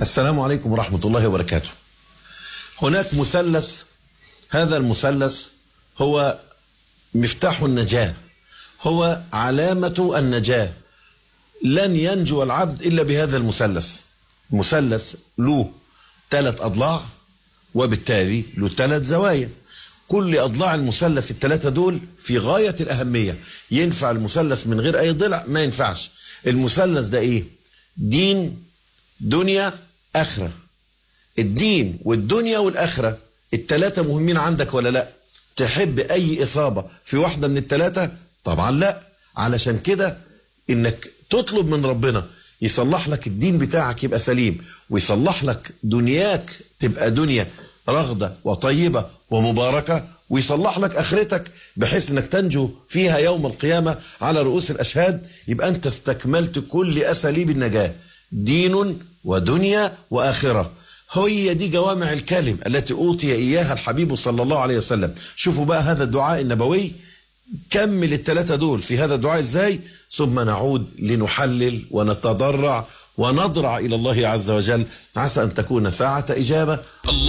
السلام عليكم ورحمة الله وبركاته. هناك مثلث، هذا المثلث هو مفتاح النجاة، هو علامة النجاة. لن ينجو العبد إلا بهذا المثلث. مثلث له 3 أضلاع، وبالتالي له 3 زوايا. كل أضلاع المثلث ال3 دول في غاية الأهمية. ينفع المثلث من غير أي ضلع؟ ما ينفعش. المثلث ده إيه؟ دين، دنيا، آخرة. الدين والدنيا والآخرة ال3 مهمين عندك ولا لا؟ تحب أي إصابة في واحدة من ال3؟ طبعا لا. علشان كده إنك تطلب من ربنا يصلح لك الدين بتاعك يبقى سليم، ويصلح لك دنياك تبقى دنيا رغدة وطيبة ومباركة، ويصلح لك آخرتك بحيث انك تنجو فيها يوم القيامة على رؤوس الأشهاد. يبقى أنت استكملت كل أساليب النجاة، دين ودنيا وآخرة. هي دي جوامع الكلم التي أوتي إياها الحبيب صلى الله عليه وسلم. شوفوا بقى هذا الدعاء النبوي، كمل ال3 دول في هذا الدعاء ازاي، ثم نعود لنحلل ونتضرع ونضرع إلى الله عز وجل، عسى أن تكون ساعة إجابة. الله